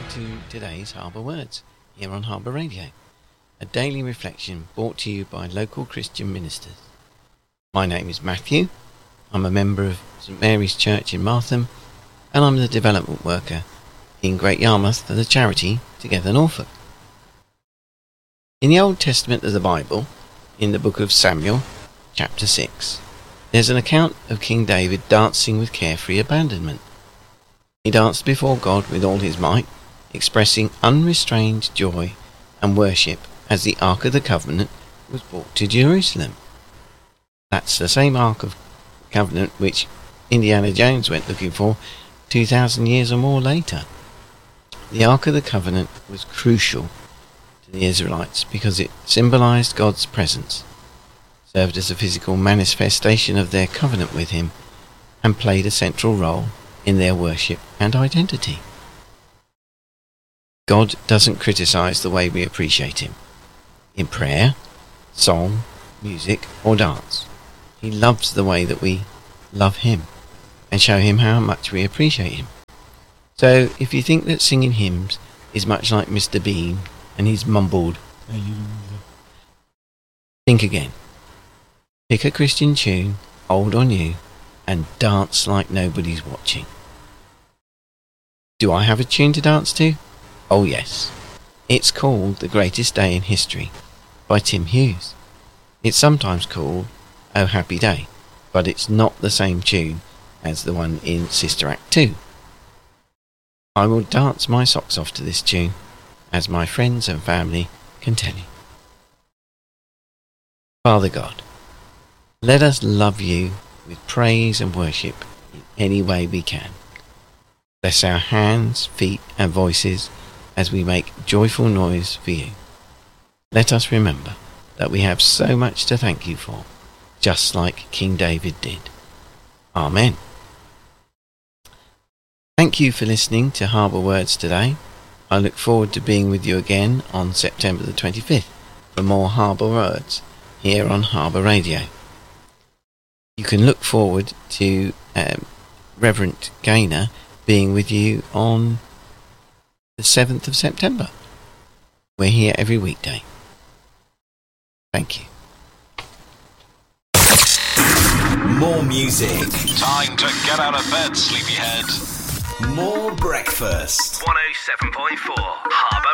to today's Harbour Words here on Harbour Radio, a daily reflection brought to you by local Christian ministers. My name is Matthew. I'm a member of St Mary's Church in Martham, and I'm the development worker in Great Yarmouth for the charity Together Norfolk. In the Old Testament of the Bible, in the book of Samuel, chapter 6, there's an account of King David dancing with carefree abandonment. He danced before God with all his might, expressing unrestrained joy and worship as the Ark of the Covenant was brought to Jerusalem. That's the same Ark of Covenant which Indiana Jones went looking for 2,000 years or more later. The Ark of the Covenant was crucial to the Israelites because it symbolized God's presence, served as a physical manifestation of their covenant with him, and played a central role in their worship and identity. God doesn't criticize the way we appreciate him in prayer, song, music or dance. He loves the way that we love him and show him how much we appreciate him. So if you think that singing hymns is much like Mr. Bean and his mumbled think again. Pick a Christian tune, old or new, and dance like nobody's watching. Do I have a tune to dance to? Oh yes. It's called The Greatest Day in History by Tim Hughes. It's sometimes called Oh Happy Day, but it's not the same tune as the one in Sister Act 2. I will dance my socks off to this tune, as my friends and family can tell you. Father God, let us love you with praise and worship in any way we can. Bless our hands, feet and voices as we make joyful noise for you. Let us remember that we have so much to thank you for, just like King David did. Amen. Thank you for listening to Harbour Words today. I look forward to being with you again on September the 25th for more Harbour Words here on Harbour Radio. You can look forward to Reverend Gaynor being with you on the 7th of September. We're here every weekday. Thank you. More music. Time to get out of bed, sleepyhead. More breakfast. 107.4 Harbour